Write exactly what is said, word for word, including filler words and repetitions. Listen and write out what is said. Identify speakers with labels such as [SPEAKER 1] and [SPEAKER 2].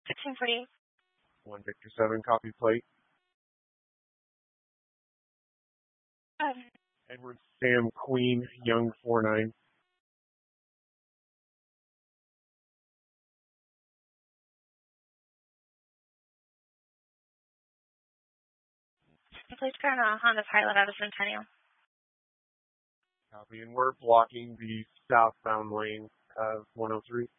[SPEAKER 1] sixteen forty-eight.
[SPEAKER 2] one Victor seven, copy plate.
[SPEAKER 1] Um,
[SPEAKER 2] Edward Sam Queen, Young four nine.
[SPEAKER 1] please turn on Honda Pilot out of Centennial.
[SPEAKER 2] Copy, and we're blocking the southbound lane of one oh three.